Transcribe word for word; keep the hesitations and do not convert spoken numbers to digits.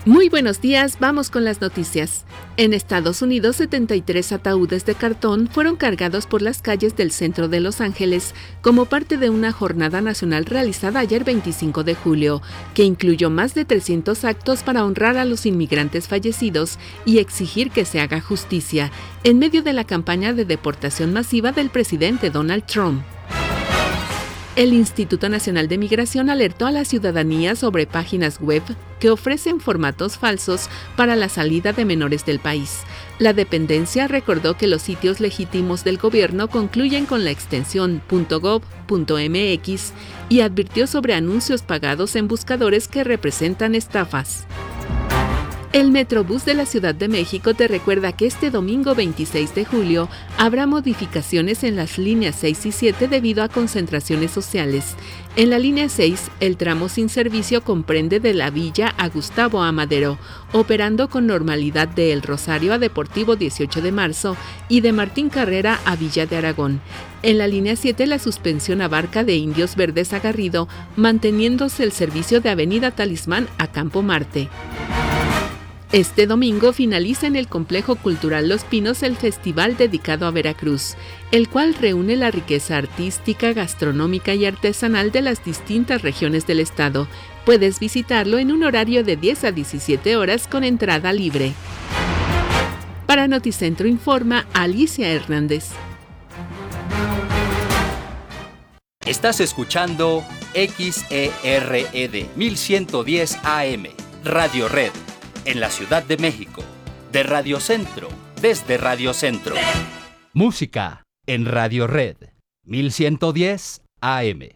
Muy buenos días, vamos con las noticias. En Estados Unidos, setenta y tres ataúdes de cartón fueron cargados por las calles del centro de Los Ángeles como parte de una jornada nacional realizada ayer veinticinco de julio, que incluyó más de trescientos actos para honrar a los inmigrantes fallecidos y exigir que se haga justicia, en medio de la campaña de deportación masiva del presidente Donald Trump. El Instituto Nacional de Migración alertó a la ciudadanía sobre páginas web que ofrecen formatos falsos para la salida de menores del país. La dependencia recordó que los sitios legítimos del gobierno concluyen con la extensión .gov punto m x y advirtió sobre anuncios pagados en buscadores que representan estafas. El Metrobús de la Ciudad de México te recuerda que este domingo veintiséis de julio habrá modificaciones en las líneas seis y siete debido a concentraciones sociales. En la línea seis, el tramo sin servicio comprende de la Villa a Gustavo Amadero, operando con normalidad de El Rosario a Deportivo dieciocho de marzo y de Martín Carrera a Villa de Aragón. En la línea siete, la suspensión abarca de Indios Verdes a Garrido, manteniéndose el servicio de Avenida Talismán a Campo Marte. Este domingo finaliza en el Complejo Cultural Los Pinos el festival dedicado a Veracruz, el cual reúne la riqueza artística, gastronómica y artesanal de las distintas regiones del estado. Puedes visitarlo en un horario de diez a diecisiete horas con entrada libre. Para Noticentro informa Alicia Hernández. Estás escuchando X E R E D mil ciento diez A M, Radio Red. En la Ciudad de México, de Radio Centro, desde Radio Centro. Música en Radio Red, mil ciento diez A M.